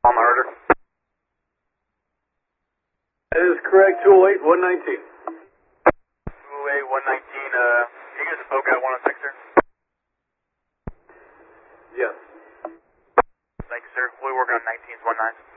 On my order. That is correct, 208, 119. 208, 119, you guys a poke out 106, sir? Yes. Thank you, sir. We're working on 19s, 19.